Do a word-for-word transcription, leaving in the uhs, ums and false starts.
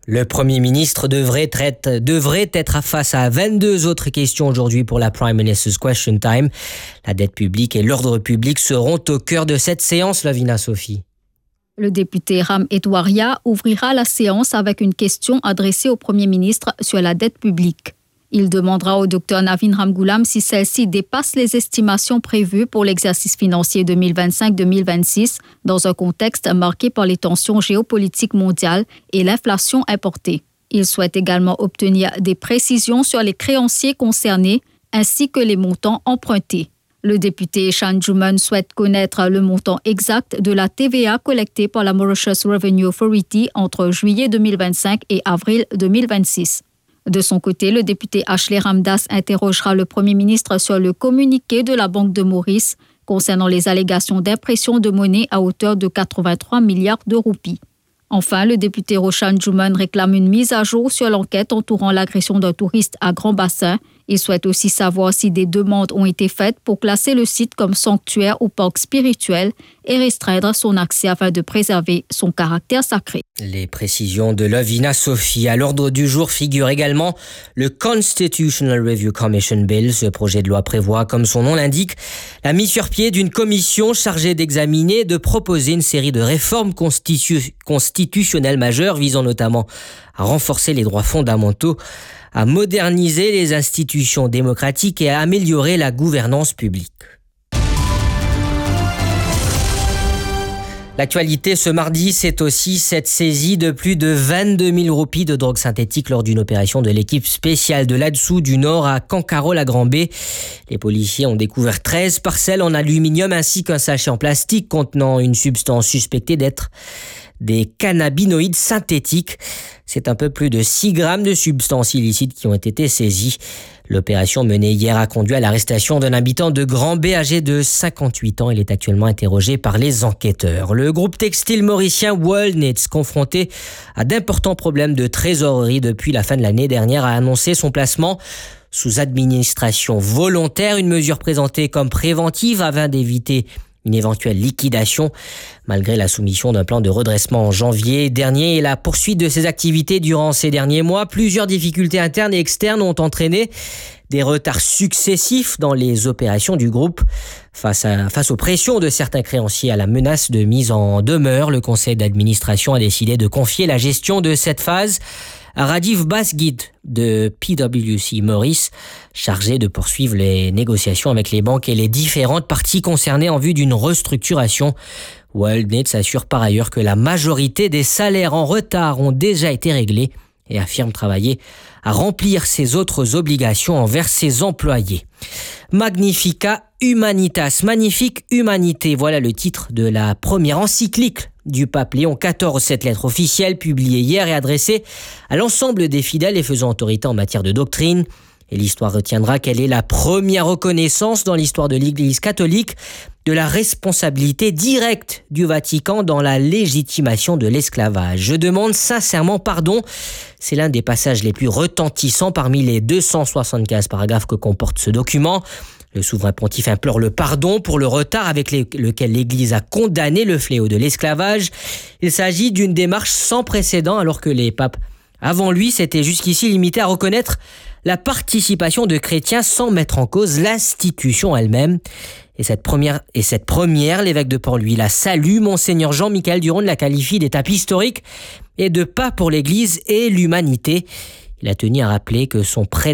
Le Premier ministre devrait être, devrait être face à vingt-deux autres questions aujourd'hui pour la Prime Minister's Question Time. La dette publique et l'ordre public seront au cœur de cette séance, Lavina Sophie. Le député Ram Etwaria ouvrira la séance avec une question adressée au Premier ministre sur la dette publique. Il demandera au docteur Navin Ramgoolam si celle-ci dépasse les estimations prévues pour l'exercice financier deux mille vingt-cinq deux mille vingt-six dans un contexte marqué par les tensions géopolitiques mondiales et l'inflation importée. Il souhaite également obtenir des précisions sur les créanciers concernés ainsi que les montants empruntés. Le député Shan Juman souhaite connaître le montant exact de la T V A collectée par la Mauritius Revenue Authority entre juillet deux mille vingt-cinq et avril deux mille vingt-six. De son côté, le député Ashley Ramdas interrogera le Premier ministre sur le communiqué de la Banque de Maurice concernant les allégations d'impression de monnaie à hauteur de quatre-vingt-trois milliards de roupies. Enfin, le député Roshan Juman réclame une mise à jour sur l'enquête entourant l'agression d'un touriste à Grand Bassin. Il souhaite aussi savoir si des demandes ont été faites pour classer le site comme sanctuaire ou parc spirituel et restreindre son accès afin de préserver son caractère sacré. Les précisions de Lavina Sophie. À l'ordre du jour figure également le Constitutional Review Commission Bill. Ce projet de loi prévoit, comme son nom l'indique, la mise sur pied d'une commission chargée d'examiner et de proposer une série de réformes constitu- constitutionnelles majeures visant notamment à renforcer les droits fondamentaux, à moderniser les institutions démocratiques et à améliorer la gouvernance publique. L'actualité ce mardi, c'est aussi cette saisie de plus de vingt-deux mille roupies de drogue synthétique lors d'une opération de l'équipe spéciale de l'A D S O du Nord à Kankarol-à-Grand-B. Les policiers ont découvert treize parcelles en aluminium ainsi qu'un sachet en plastique contenant une substance suspectée d'être des cannabinoïdes synthétiques. C'est un peu plus de six grammes de substances illicites qui ont été saisies. L'opération menée hier a conduit à l'arrestation d'un habitant de Grand-B âgé de cinquante-huit ans. Il est actuellement interrogé par les enquêteurs. Le groupe textile mauricien World Knits, confronté à d'importants problèmes de trésorerie depuis la fin de l'année dernière, a annoncé son placement sous administration volontaire, une mesure présentée comme préventive afin d'éviter une éventuelle liquidation. Malgré la soumission d'un plan de redressement en janvier dernier et la poursuite de ses activités durant ces derniers mois, plusieurs difficultés internes et externes ont entraîné des retards successifs dans les opérations du groupe. Face, à, face aux pressions de certains créanciers à la menace de mise en demeure, le conseil d'administration a décidé de confier la gestion de cette phase à Rajiv Basgid de P W C Maurice, chargé de poursuivre les négociations avec les banques et les différentes parties concernées en vue d'une restructuration. World Knits assure par ailleurs que la majorité des salaires en retard ont déjà été réglés et affirme travailler à remplir ses autres obligations envers ses employés. Magnifica Humanitas, magnifique humanité, voilà le titre de la première encyclique du pape Léon quatorze, cette lettre officielle publiée hier et adressée à l'ensemble des fidèles et faisant autorité en matière de doctrine. Et l'histoire retiendra qu'elle est la première reconnaissance dans l'histoire de l'Église catholique de la responsabilité directe du Vatican dans la légitimation de l'esclavage. Je demande sincèrement pardon. C'est l'un des passages les plus retentissants parmi les deux cent soixante-quinze paragraphes que comporte ce document. Le souverain pontife implore le pardon pour le retard avec les, lequel l'Église a condamné le fléau de l'esclavage. Il s'agit d'une démarche sans précédent alors que les papes avant lui s'étaient jusqu'ici limités à reconnaître la participation de chrétiens sans mettre en cause l'institution elle-même. Et cette première, et cette première, l'évêque de Port-Louis la salue. Monseigneur Jean-Michel Duron la qualifie d'étape historique et de pas pour l'Église et l'humanité. Il a tenu à rappeler que son prêtre